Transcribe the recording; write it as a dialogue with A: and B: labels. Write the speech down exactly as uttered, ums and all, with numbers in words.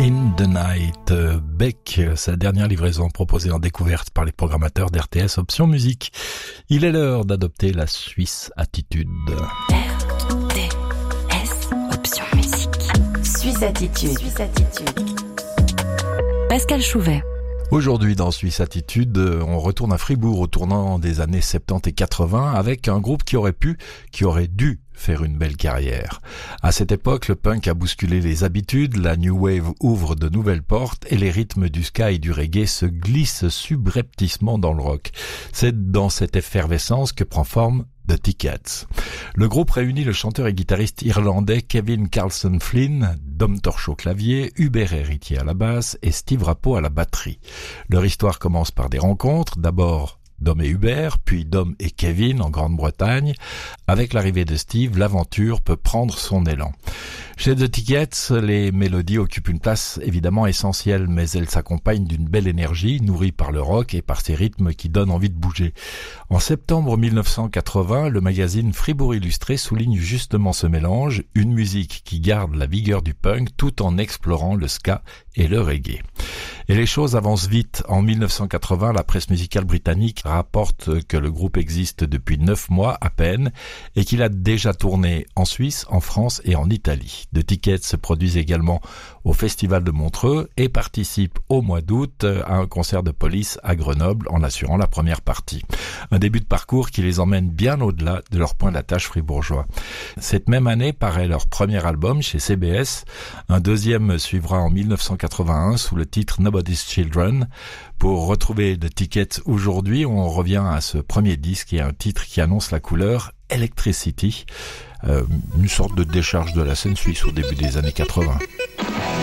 A: In the Night, Beck, sa dernière livraison proposée en découverte par les programmateurs d'R T S Option Musique. Il est l'heure d'adopter la Suisse Attitude.
B: R T S Option Musique. Suisse Attitude. Suisse Attitude. Pascal Chouvet.
A: Aujourd'hui dans Suisse Attitude, on retourne à Fribourg au tournant des années soixante-dix et quatre-vingts avec un groupe qui aurait pu, qui aurait dû faire une belle carrière. À cette époque, le punk a bousculé les habitudes, la new wave ouvre de nouvelles portes et les rythmes du ska et du reggae se glissent subrepticement dans le rock. C'est dans cette effervescence que prend forme The Tickets. Le groupe réunit le chanteur et guitariste irlandais Kevin Carlson Flynn, Dom Torche au clavier, Hubert Héritier à la basse et Steve Rappo à la batterie. Leur histoire commence par des rencontres, d'abord Dom et Hubert, puis Dom et Kevin en Grande-Bretagne. Avec l'arrivée de Steve, l'aventure peut prendre son élan. Chez The Tickets, les mélodies occupent une place évidemment essentielle, mais elles s'accompagnent d'une belle énergie, nourrie par le rock et par ses rythmes qui donnent envie de bouger. En septembre mille neuf cent quatre-vingts, le magazine Fribourg Illustré souligne justement ce mélange, une musique qui garde la vigueur du punk tout en explorant le ska et le reggae. Et les choses avancent vite. En mille neuf cent quatre-vingts, la presse musicale britannique rapporte que le groupe existe depuis neuf mois à peine et qu'il a déjà tourné en Suisse, en France et en Italie. The Tickets se produisent également au Festival de Montreux et participent au mois d'août à un concert de Police à Grenoble en assurant la première partie. Un début de parcours qui les emmène bien au-delà de leur point d'attache fribourgeois. Cette même année paraît leur premier album chez C B S. Un deuxième suivra en mille neuf cent quatre-vingt-un sous le titre Nobody's Children. Pour retrouver The Tickets aujourd'hui, on revient à ce premier disque et un titre qui annonce la couleur Electricity, euh, une sorte de décharge de la scène suisse au début des années quatre-vingts.